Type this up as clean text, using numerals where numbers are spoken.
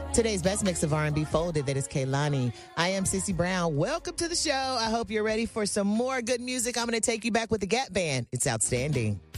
Today's best mix of R&B folded, that is Kehlani. I am Sissy Brown. Welcome to the show. I hope you're ready for some more good music. I'm going to take you back with the Gap Band. It's outstanding.